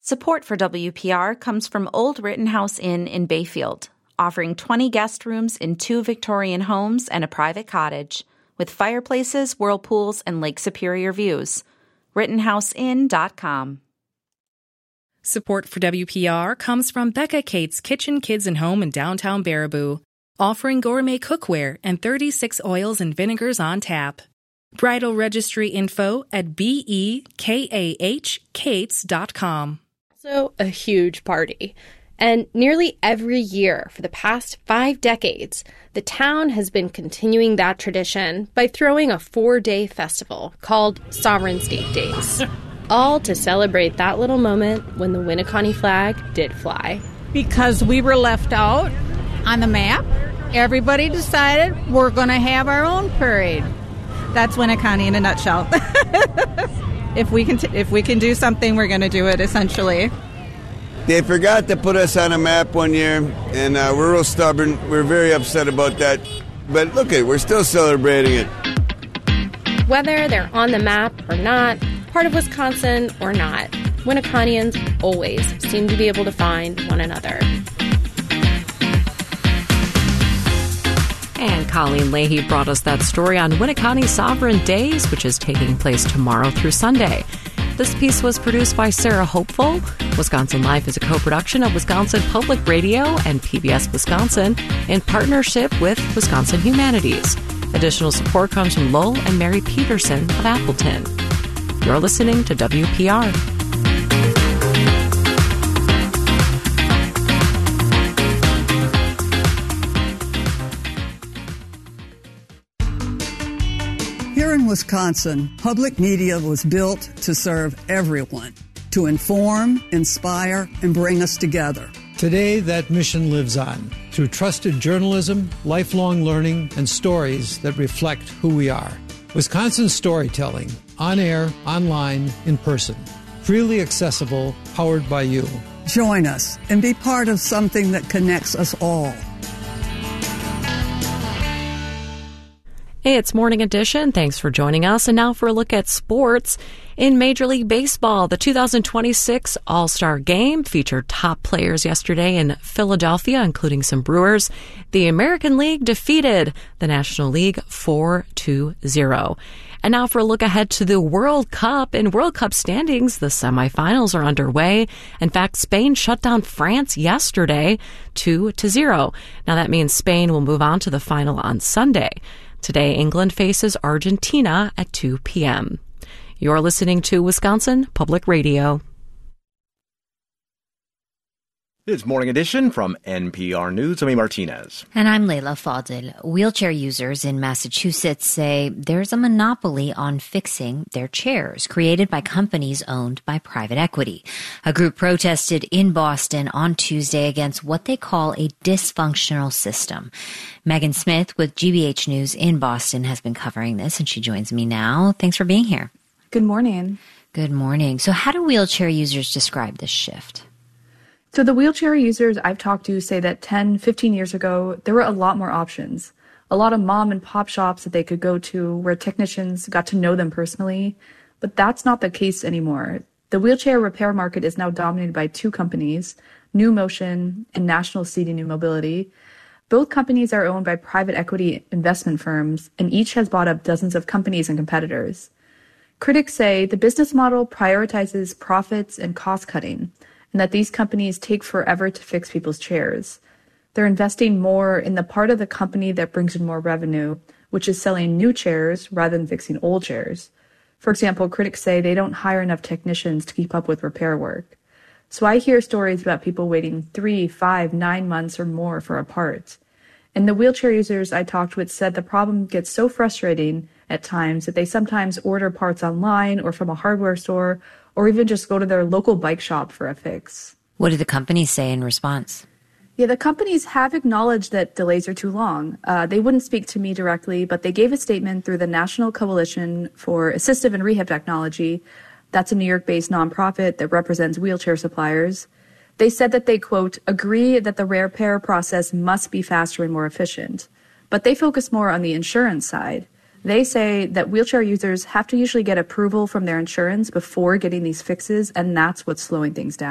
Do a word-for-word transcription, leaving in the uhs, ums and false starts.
Support for W P R comes from Old Rittenhouse Inn in Bayfield, offering twenty guest rooms in two Victorian homes and a private cottage, with fireplaces, whirlpools, and Lake Superior views. Rittenhouse Inn dot com. Support for W P R comes from Becca Kate's Kitchen, Kids, and Home in downtown Baraboo, offering gourmet cookware and thirty-six oils and vinegars on tap. Bridal registry info at B E K A H Kates dot com. Also a huge party. And nearly every year for the past five decades, the town has been continuing that tradition by throwing a four-day festival called Sovereign State Days, all to celebrate that little moment when the Winneconne flag did fly. Because we were left out on the map, everybody decided we're going to have our own parade. That's Winneconne in a nutshell. If we can, t- if we can do something, we're going to do it, essentially. They forgot to put us on a map one year, and uh, we're real stubborn. We're very upset about that. But look at it, we're still celebrating it. Whether they're on the map or not, part of Wisconsin or not, Winneconnians always seem to be able to find one another. And Colleen Leahy brought us that story on Winneconne Sovereign Days, which is taking place tomorrow through Sunday. This piece was produced by Sarah Hopeful. Wisconsin Life is a co-production of Wisconsin Public Radio and P B S Wisconsin in partnership with Wisconsin Humanities. Additional support comes from Lowell and Mary Peterson of Appleton. You're listening to W P R. Here in Wisconsin, public media was built to serve everyone, to inform, inspire, and bring us together. Today, that mission lives on through trusted journalism, lifelong learning, and stories that reflect who we are. Wisconsin storytelling, on air, online, in person. Freely accessible, powered by you. Join us and be part of something that connects us all. Hey, it's Morning Edition. Thanks for joining us. And now for a look at sports. In Major League Baseball, the two thousand twenty-six All-Star Game featured top players yesterday in Philadelphia, including some Brewers. The American League defeated the National League four to zero. And now for a look ahead to the World Cup. In World Cup standings, the semifinals are underway. In fact, Spain shut down France yesterday two to zero. Now that means Spain will move on to the final on Sunday. Today, England faces Argentina at two p.m. You're listening to Wisconsin Public Radio. It's Morning Edition from N P R News. I'm Martinez. And I'm Leila Fadil. Wheelchair users in Massachusetts say there's a monopoly on fixing their chairs created by companies owned by private equity. A group protested in Boston on Tuesday against what they call a dysfunctional system. Megan Smith with G B H News in Boston has been covering this, and she joins me now. Thanks for being here. Good morning. Good morning. So how do wheelchair users describe this shift? So the wheelchair users I've talked to say that ten, fifteen years ago, there were a lot more options. A lot of mom and pop shops that they could go to where technicians got to know them personally. But that's not the case anymore. The wheelchair repair market is now dominated by two companies, New Motion and National Seating and Mobility. Both companies are owned by private equity investment firms, and each has bought up dozens of companies and competitors. Critics say the business model prioritizes profits and cost cutting, and that these companies take forever to fix people's chairs. They're investing more in the part of the company that brings in more revenue, which is selling new chairs rather than fixing old chairs. For example, critics say they don't hire enough technicians to keep up with repair work. So I hear stories about people waiting three, five, nine months or more for a part. And the wheelchair users I talked with said the problem gets so frustrating at times that they sometimes order parts online or from a hardware store, or even just go to their local bike shop for a fix. What did the companies say in response? Yeah, the companies have acknowledged that delays are too long. Uh, they wouldn't speak to me directly, but they gave a statement through the National Coalition for Assistive and Rehab Technology. That's a New York-based nonprofit that represents wheelchair suppliers. They said that they, quote, agree that the repair process must be faster and more efficient. But they focus more on the insurance side. They say that wheelchair users have to usually get approval from their insurance before getting these fixes, and that's what's slowing things down.